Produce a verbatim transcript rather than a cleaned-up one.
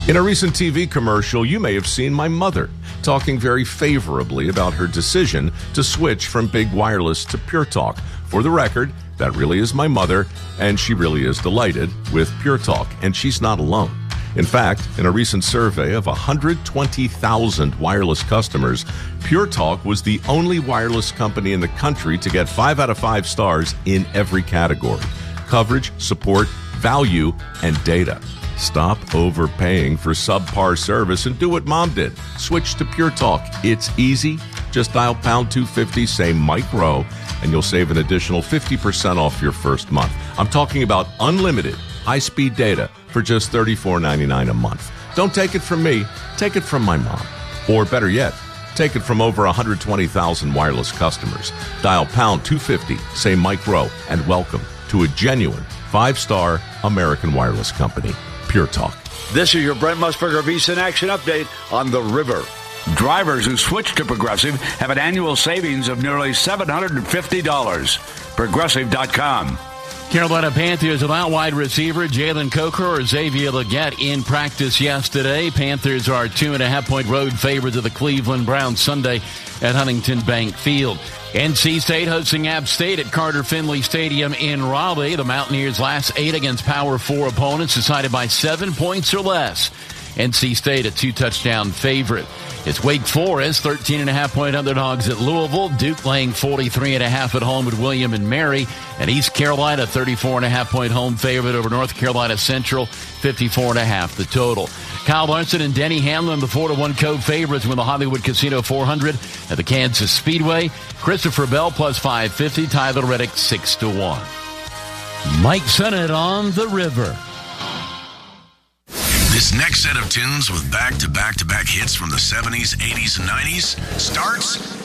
In a recent T V commercial, you may have seen my mother talking very favorably about her decision to switch from Big Wireless to Pure Talk. For the record, that really is my mother, and she really is delighted with Pure Talk, and she's not alone. In fact, in a recent survey of one hundred twenty thousand wireless customers, Pure Talk was the only wireless company in the country to get five out of five stars in every category: coverage, support, value, and data. Stop overpaying for subpar service and do what Mom did. Switch to Pure Talk. It's easy. Just dial pound two fifty, say Mike Rowe, and you'll save an additional fifty percent off your first month. I'm talking about unlimited high-speed data for just thirty-four ninety-nine a month. Don't take it from me. Take it from my mom. Or better yet, take it from over one hundred twenty thousand wireless customers. Dial pound two fifty, say Mike Rowe, and welcome to a genuine five-star American wireless company. Pure Talk. This is your Brent Musburger VSiN Action Update on the river. Drivers who switch to Progressive have an annual savings of nearly seven hundred fifty dollars. Progressive dot com. Carolina Panthers without wide receiver Jalen Coker or Xavier Legette in practice yesterday. Panthers are two and a half point road favorites of the Cleveland Browns Sunday at Huntington Bank Field. N C State hosting App State at Carter Finley Stadium in Raleigh. The Mountaineers' last eight against Power Four opponents decided by seven points or less. N C State a two-touchdown favorite. It's Wake Forest, thirteen and a half point underdogs at Louisville. Duke laying forty-three and a half at home with William and Mary. And East Carolina, thirty-four and a half point home favorite over North Carolina Central, fifty-four and a half the total. Kyle Larson and Denny Hamlin, the four to one co-favorites, win the Hollywood Casino four hundred at the Kansas Speedway. Christopher Bell plus five fifty. Tyler Reddick six to one. Mike Sennett on the river. This next set of tunes with back-to-back-to-back hits from the seventies, eighties, and nineties starts